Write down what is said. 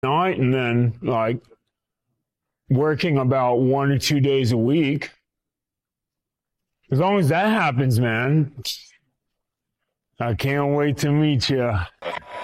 night and then like working about 1 or 2 days a week. As long as that happens, man, I can't wait to meet you.